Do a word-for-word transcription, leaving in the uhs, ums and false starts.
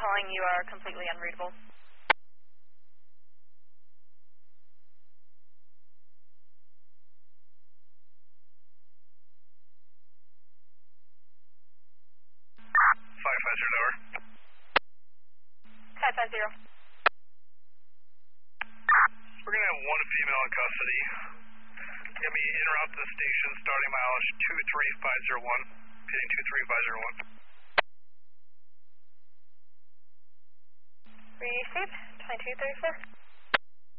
calling, you are completely unreadable. five five zero over. five five zero. We're going to have one female in custody. Get me en route to the station, starting mileage two three five zero one, pitting two three five zero one. Receive, twenty-two thirty-four.